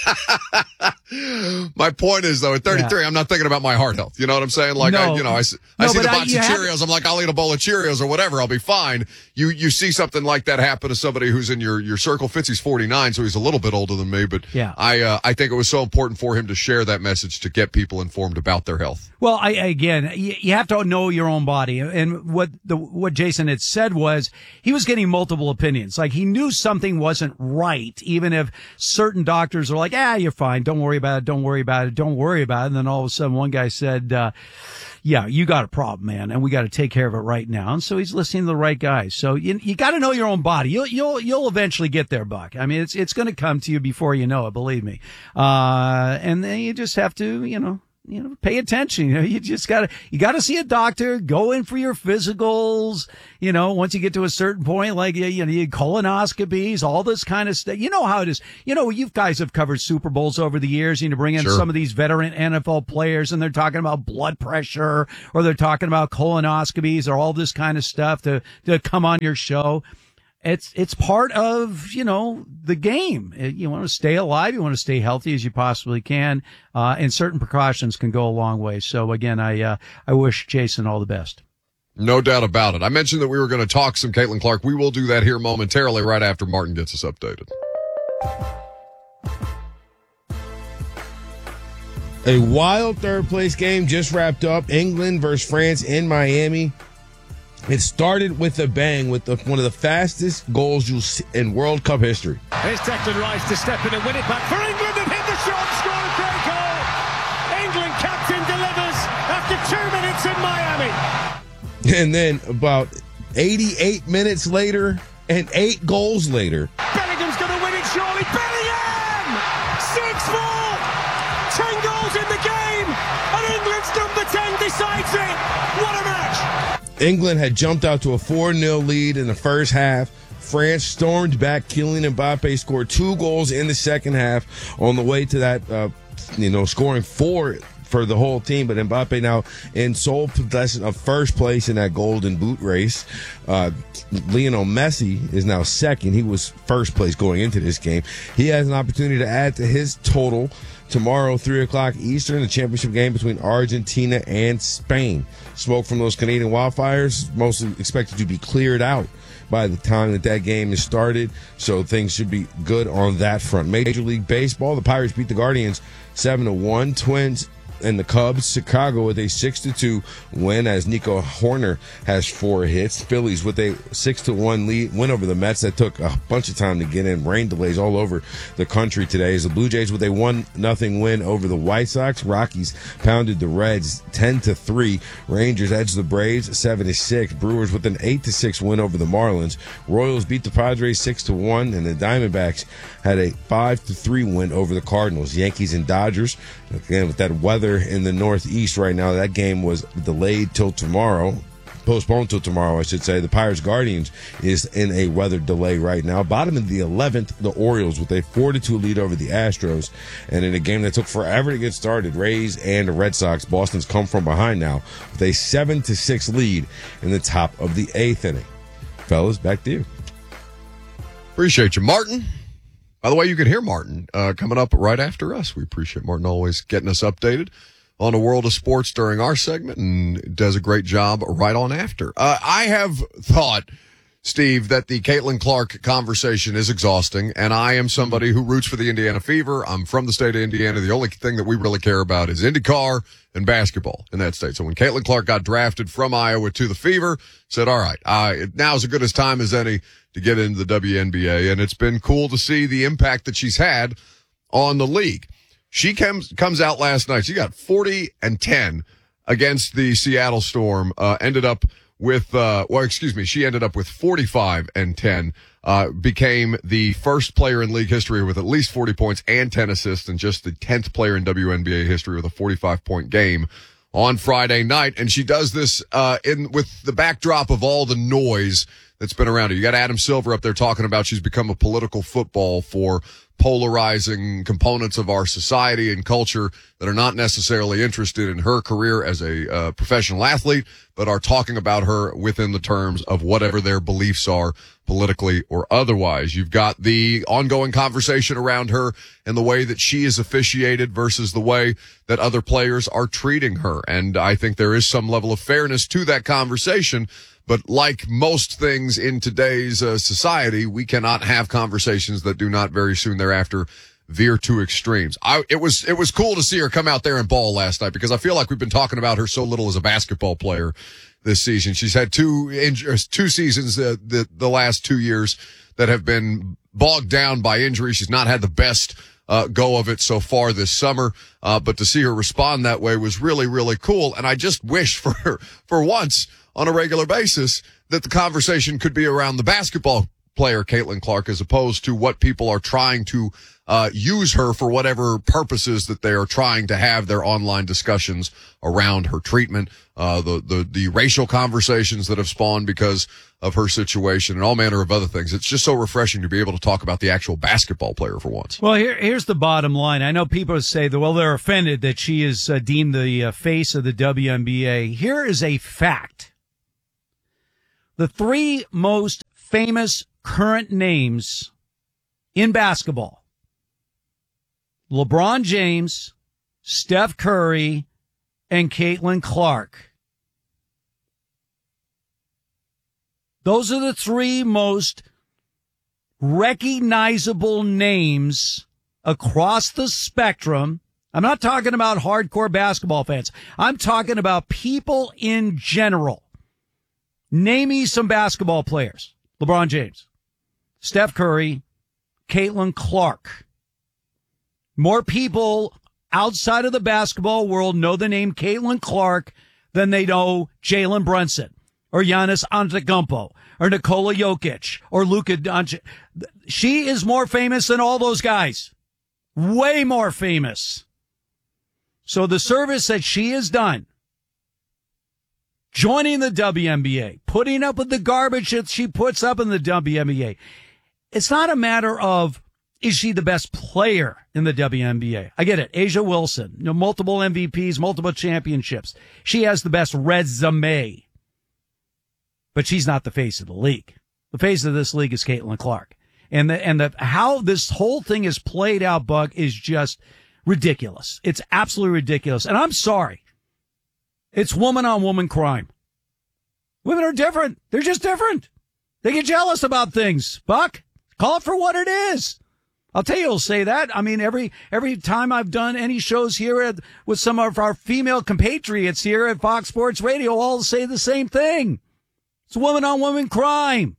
My point is, though, at thirty-three, yeah. I'm not thinking about my heart health. You know what I'm saying? Like, no. I, you know, I, I no, see the box I, of Cheerios. have... I'm like, I'll eat a bowl of Cheerios or whatever. I'll be fine. You, you see something like that happen to somebody who's in your, your circle. Fitzy's forty-nine, so he's a little bit older than me, but yeah. I, uh, I think it was so important for him to share that message to get people informed about their health. Well, I, again, you, you have to know your own body. And what the, what Jason had said was he was getting multiple opinions. Like he knew something wasn't right, even if certain doctors are like, ah, you're fine. Don't worry about it. Don't worry about it. Don't worry about it. And then all of a sudden one guy said, uh, yeah, you got a problem, man, and we got to take care of it right now. And so he's listening to the right guys. So you, you got to know your own body. You'll, you'll, you'll eventually get there, Buck. I mean, it's, it's going to come to you before you know it, believe me. Uh, and then you just have to, you know, you know, pay attention. You know, you just gotta, you gotta see a doctor, go in for your physicals. You know, once you get to a certain point, like, you know, you colonoscopies, all this kind of stuff. You know how it is. You know, you guys have covered Super Bowls over the years. You know, bring in Sure. some of these veteran N F L players and they're talking about blood pressure or they're talking about colonoscopies or all this kind of stuff to, to come on your show. It's, it's part of, you know, the game. You want to stay alive. You want to stay healthy as you possibly can. Uh, and certain precautions can go a long way. So again, I, uh, I wish Jason all the best. No doubt about it. I mentioned that we were going to talk some Caitlin Clark. We will do that here momentarily right after Martin gets us updated. A wild third place game just wrapped up. England versus France in Miami. It started with a bang with the, one of the fastest goals you'll see in World Cup history. Here's Declan Rice to step in and win it back for England and hit the shot, score a great goal. England captain delivers after two minutes in Miami. And then about eighty-eight minutes later and eight goals later. Bellingham's going to win it surely. Bellingham! six four! ten goals in the game and England's number ten decides it. What a match! England had jumped out to a four nil lead in the first half. France stormed back. Kylian Mbappe scored two goals in the second half on the way to that, uh, you know, scoring four for the whole team. But Mbappe now in sole possession of first place in that golden boot race. Uh, Lionel Messi is now second. He was first place going into this game. He has an opportunity to add to his total tomorrow, three o'clock Eastern, the championship game between Argentina and Spain. Smoke from those Canadian wildfires mostly expected to be cleared out by the time that that game is started, so things should be good on that front. Major League Baseball, the Pirates beat the Guardians seven to one. Twins and the Cubs, Chicago with a six to two win as Nico Horner has four hits. Phillies with a six to one lead win over the Mets that took a bunch of time to get in. Rain delays all over the country today. As the Blue Jays with a one nothing win over the White Sox. Rockies pounded the Reds ten to three. Rangers edged the Braves seven to six. Brewers with an eight to six win over the Marlins. Royals beat the Padres six to one, and the Diamondbacks had a five to three win over the Cardinals. Yankees and Dodgers, again with that weather in the Northeast right now, that game was delayed till tomorrow, postponed till tomorrow, I should say. The Pirates Guardians is in a weather delay right now. Bottom of the eleventh, the Orioles with a four to two lead over the Astros, and in a game that took forever to get started, Rays and the Red Sox. Boston's come from behind now with a seven to six lead in the top of the eighth inning. Fellas, back to you. Appreciate you, Martin. By the way, you can hear Martin uh, coming up right after us. We appreciate Martin always getting us updated on the world of sports during our segment, and does a great job right on after. Uh, I have thought, Steve, that the Caitlin Clark conversation is exhausting, and I am somebody who roots for the Indiana Fever. I'm from the state of Indiana. The only thing that we really care about is IndyCar and basketball in that state. So when Caitlin Clark got drafted from Iowa to the Fever, said, all right, uh, now is as good as time as any to get into the W N B A, and it's been cool to see the impact that she's had on the league. She comes comes out last night. She got forty and ten against the Seattle Storm. Uh, ended up with, uh, well, excuse me, she ended up with forty-five and ten. Uh, became the first player in league history with at least forty points and ten assists, and just the tenth player in W N B A history with a forty-five point game on Friday night. And she does this uh, in with the backdrop of all the noise that's been around her. You got Adam Silver up there talking about she's become a political football for polarizing components of our society and culture that are not necessarily interested in her career as a uh, professional athlete, but are talking about her within the terms of whatever their beliefs are, politically or otherwise. You've got the ongoing conversation around her and the way that she is officiated versus the way that other players are treating her. And I think there is some level of fairness to that conversation. But like most things in today's uh, society, we cannot have conversations that do not very soon thereafter veer to extremes. I, it was, it was cool to see her come out there and ball last night, because I feel like we've been talking about her so little as a basketball player this season. She's had two injuries, two seasons, uh, the, the last two years that have been bogged down by injury. She's not had the best Uh, go of it so far this summer. Uh, but to see her respond that way was really, really cool. And I just wish for, for once on a regular basis that the conversation could be around the basketball player, Caitlin Clark, as opposed to what people are trying to uh use her for whatever purposes that they are trying to have their online discussions around her treatment, uh the the the racial conversations that have spawned because of her situation, and all manner of other things. It's just so refreshing to be able to talk about the actual basketball player for once. Well, here, here's the bottom line. I know people say that, well, they're offended that she is uh, deemed the uh, face of the W N B A. Here is a fact. The three most famous current names in basketball: LeBron James, Steph Curry, and Caitlin Clark. Those are the three most recognizable names across the spectrum. I'm not talking about hardcore basketball fans. I'm talking about people in general. Name me some basketball players. LeBron James, Steph Curry, Caitlin Clark. More people outside of the basketball world know the name Caitlin Clark than they know Jalen Brunson or Giannis Antetokounmpo or Nikola Jokic or Luka Doncic. She is more famous than all those guys. Way more famous. So the service that she has done, joining the W N B A, putting up with the garbage that she puts up in the W N B A, it's not a matter of, is she the best player in the W N B A? I get it. A'ja Wilson, you know, multiple M V Ps, multiple championships. She has the best resume. But she's not the face of the league. The face of this league is Caitlin Clark. And the, and the, how this whole thing is played out, Buck, is just ridiculous. It's absolutely ridiculous. And I'm sorry. It's woman on woman crime. Women are different. They're just different. They get jealous about things. Buck, call it for what it is. I'll tell you, I'll say that. I mean, every, every time I've done any shows here at, with some of our female compatriots here at Fox Sports Radio, all say the same thing. It's woman on woman crime.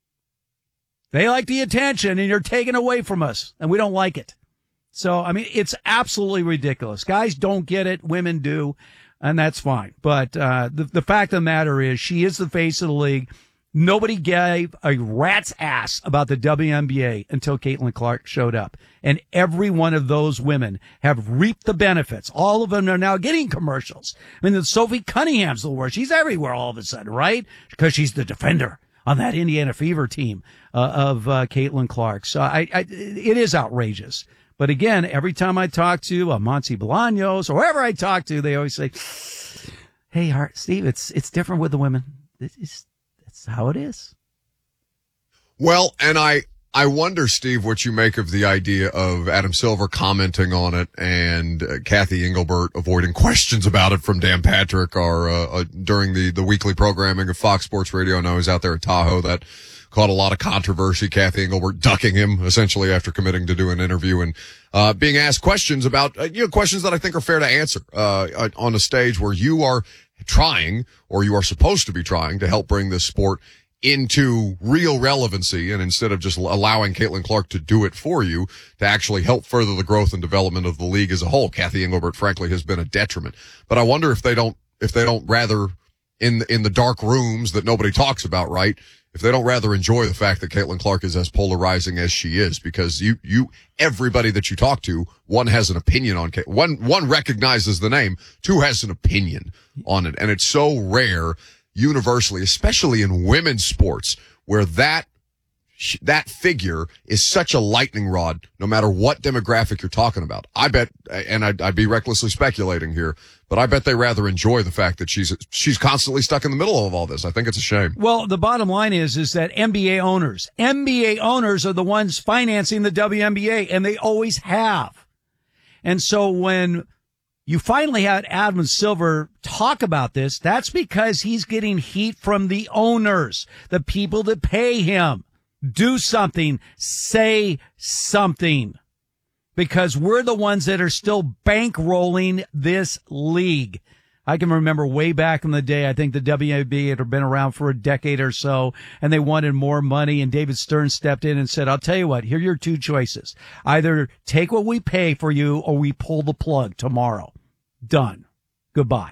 They like the attention and you're taken away from us and we don't like it. So, I mean, it's absolutely ridiculous. Guys don't get it. Women do. And that's fine. But, uh, the, the fact of the matter is she is the face of the league. Nobody gave a rat's ass about the W N B A until Caitlin Clark showed up. And every one of those women have reaped the benefits. All of them are now getting commercials. I mean, Sophie Cunningham's the worst. She's everywhere all of a sudden, right? Because she's the defender on that Indiana Fever team uh, of uh, Caitlin Clark. So I, I, it is outrageous. But again, every time I talk to uh, Monty Bolaños or whoever I talk to, they always say, hey, Hart, Steve, it's it's different with the women. It's, it's how it is. Well, and I, I wonder, Steve, what you make of the idea of Adam Silver commenting on it and uh, Kathy Engelbert avoiding questions about it from Dan Patrick or uh, uh, during the, the weekly programming of Fox Sports Radio. I know he's out there at Tahoe. That caught a lot of controversy. Kathy Engelbert ducking him essentially after committing to do an interview and uh being asked questions about uh, you know questions that I think are fair to answer uh on a stage where you are trying, or you are supposed to be trying, to help bring this sport into real relevancy, and instead of just allowing Caitlin Clark to do it for you, to actually help further the growth and development of the league as a whole. Kathy Engelbert, frankly, has been a detriment. But I wonder if they don't, if they don't rather, in the, in the dark rooms that nobody talks about, right, if they don't rather enjoy the fact that Caitlin Clark is as polarizing as she is, because you, you, everybody that you talk to, one has an opinion on, one, one recognizes the name, two has an opinion on it. And it's so rare universally, especially in women's sports, where that, that figure is such a lightning rod, no matter what demographic you're talking about. I bet, and I'd, I'd be recklessly speculating here, but I bet they rather enjoy the fact that she's, she's constantly stuck in the middle of all this. I think it's a shame. Well, the bottom line is, is that N B A owners, N B A owners are the ones financing the W N B A, and they always have. And so when you finally had Adam Silver talk about this, that's because he's getting heat from the owners, the people that pay him. Do something, say something, because we're the ones that are still bankrolling this league. I can remember way back in the day, I think the W N B A had been around for a decade or so, and they wanted more money, and David Stern stepped in and said, I'll tell you what, here are your two choices. Either take what we pay for you, or we pull the plug tomorrow. Done. Goodbye.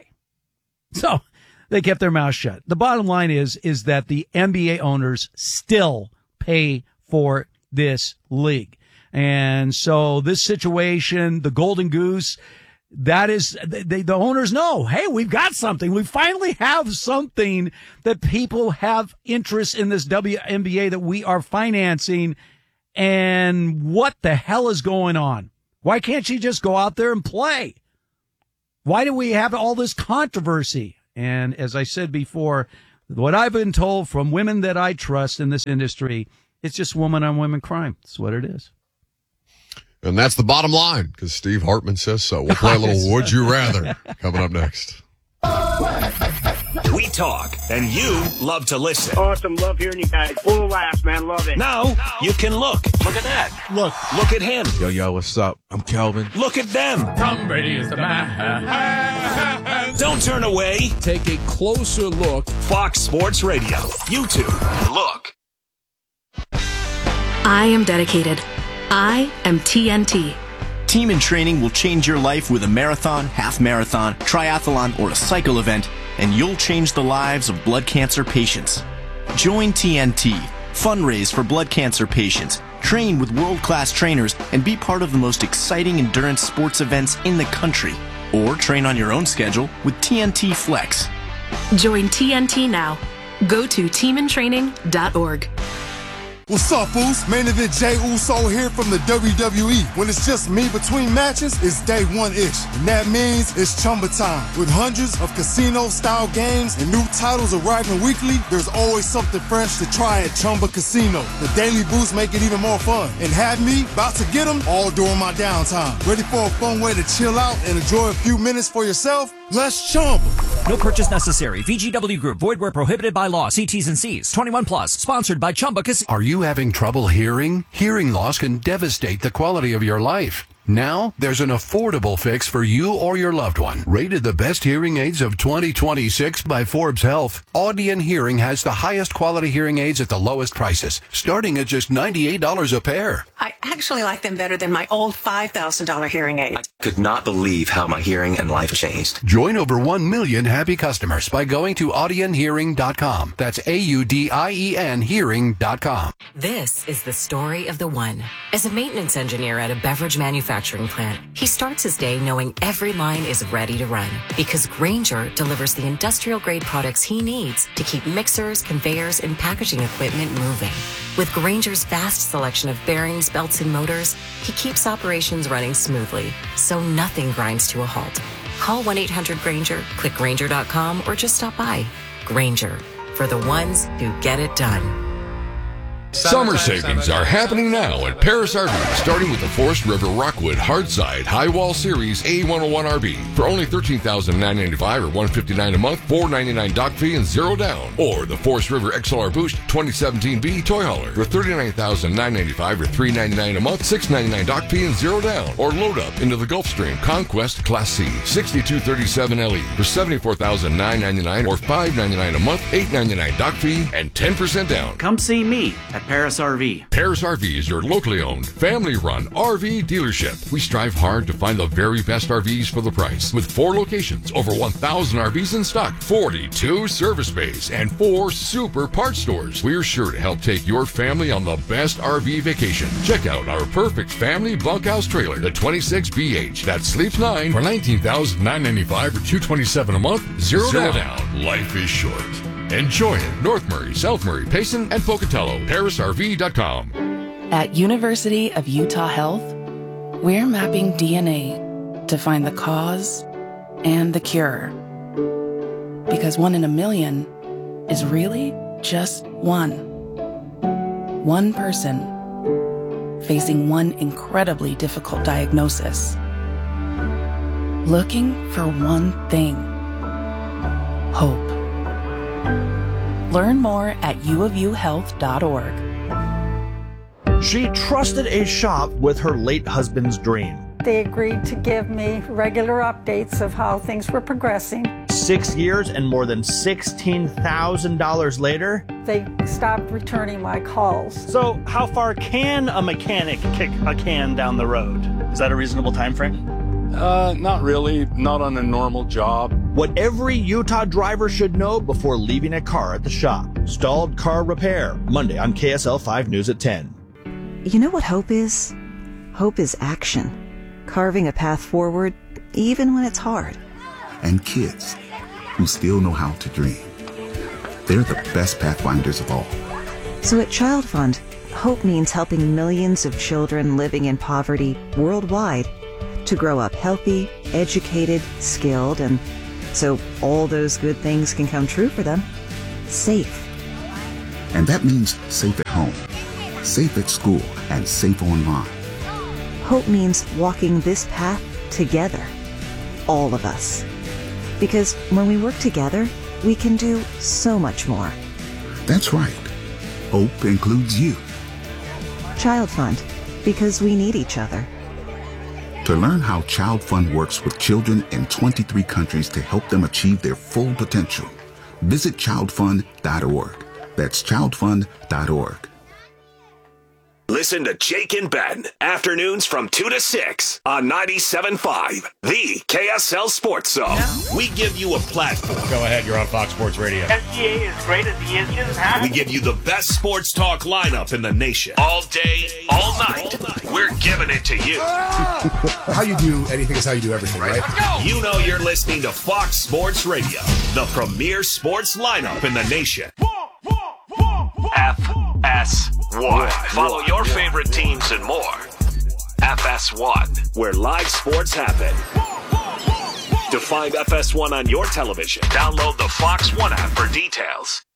So they kept their mouth shut. The bottom line is, is that the N B A owners still pay for this league. And so this situation, the Golden Goose, that is, they, the owners know, hey, we've got something. We finally have something that people have interest in this W N B A that we are financing. And what the hell is going on? Why can't she just go out there and play? Why do we have all this controversy? And as I said before, what I've been told from women that I trust in this industry, it's just woman on woman crime. That's what it is. And that's the bottom line, because Steve Hartman says so. We'll play a little Would You Rather coming up next. We talk, and you love to listen. Awesome. Love hearing you guys. Full of laughs, man. Love it. Now, you can look. Look at that. Look. Look at him. Yo, yo, what's up? I'm Kelvin. Look at them. Tom Brady is the man. Don't turn away. Take a closer look. Fox Sports Radio. YouTube. Look. I am dedicated. I am T N T. Team in Training will change your life with a marathon, half marathon, triathlon, or a cycle event, and you'll change the lives of blood cancer patients. Join T N T, fundraise for blood cancer patients, train with world-class trainers, and be part of the most exciting endurance sports events in the country. Or train on your own schedule with T N T Flex. Join T N T now. Go to team in training dot org. What's up, Foos? Main event Jey Uso here from the W W E. When it's just me between matches, it's day one-ish. And that means it's Chumba time. With hundreds of casino-style games and new titles arriving weekly, there's always something fresh to try at Chumba Casino. The daily boosts make it even more fun. And have me about to get them all during my downtime. Ready for a fun way to chill out and enjoy a few minutes for yourself? Let's Chumba. No purchase necessary. V G W Group. Void where prohibited by law. See T's and C's. twenty-one plus. Sponsored by Chumba Casino. Are you having trouble hearing? Hearing loss can devastate the quality of your life. Now, there's an affordable fix for you or your loved one. Rated the best hearing aids of twenty twenty-six by Forbes Health, Audion Hearing has the highest quality hearing aids at the lowest prices, starting at just ninety-eight dollars a pair. I actually like them better than my old five thousand dollars hearing aid. I could not believe how my hearing and life changed. Join over one million happy customers by going to audion hearing dot com. That's A U D I E N hearing dot com. This is the story of the one. As a maintenance engineer at a beverage manufacturing plant, he starts his day knowing every line is ready to run because Grainger delivers the industrial grade products he needs to keep mixers, conveyors, and packaging equipment moving. With Grainger's vast selection of bearings, belts, and motors, he keeps operations running smoothly, so nothing grinds to a halt. Call one eight hundred Grainger, click Grainger dot com, or just stop by. Grainger, for the ones who get it done. Summer savings are happening now at Paris R V, starting with the Forest River Rockwood Hardside High Wall Series A one oh one R V for only thirteen thousand nine hundred ninety-five dollars or one hundred fifty-nine dollars a month, four hundred ninety-nine dollars dock fee, and zero down. Or the Forest River X L R Boost twenty seventeen B Toy Hauler for thirty-nine thousand nine hundred ninety-five dollars or three hundred ninety-nine dollars a month, six hundred ninety-nine dollars dock fee, and zero down. Or load up into the Gulfstream Conquest Class C sixty-two thirty-seven L E for seventy-four thousand nine hundred ninety-nine dollars or five hundred ninety-nine dollars a month, eight hundred ninety-nine dollars dock fee, and ten percent down. Come see me at Paris R V. Paris R V is your locally owned, family-run R V dealership. We strive hard to find the very best R Vs for the price. With four locations, over one thousand R Vs in stock, forty-two service bays, and four super parts stores, we're sure to help take your family on the best R V vacation. Check out our perfect family bunkhouse trailer, the twenty-six B H, that sleeps nine for nineteen thousand nine hundred ninety-five dollars or two hundred twenty-seven dollars a month, zero, zero down. down. Life is short. Enjoy it. North Murray, South Murray, Payson, and Pocatello. Paris R V dot com. At University of Utah Health, we're mapping D N A to find the cause and the cure. Because one in a million is really just one. One person facing one incredibly difficult diagnosis. Looking for one thing. Hope. Learn more at u of u health dot org. She trusted a shop with her late husband's dream. They agreed to give me regular updates of how things were progressing. Six years and more than sixteen thousand dollars later, they stopped returning my calls. So how far can a mechanic kick a can down the road? Is that a reasonable time frame? Uh, not really. Not on a normal job. What every Utah driver should know before leaving a car at the shop. Stalled car repair. Monday on K S L five News at ten. You know what hope is? Hope is action. Carving a path forward, even when it's hard. And kids who still know how to dream. They're the best pathfinders of all. So at Child Fund, hope means helping millions of children living in poverty worldwide to grow up healthy, educated, skilled, and so all those good things can come true for them. Safe. And that means safe at home, safe at school, and safe online. Hope means walking this path together. All of us. Because when we work together, we can do so much more. That's right. Hope includes you. Child Fund. Because we need each other. To learn how Child Fund works with children in twenty-three countries to help them achieve their full potential, visit child fund dot org. That's child fund dot org. Listen to Jake and Ben, afternoons from two to six on ninety-seven point five, the K S L Sports Zone. We give you a platform. Go ahead, you're on Fox Sports Radio. F G A is great as he is, huh? We give you the best sports talk lineup in the nation. All day, all night. We're giving it to you. How you do anything is how you do everything, right? Let's go. You know you're listening to Fox Sports Radio, the premier sports lineup in the nation. F S one. Follow your favorite teams and more. F S one, where live sports happen. To find F S one on your television, download the Fox One app for details.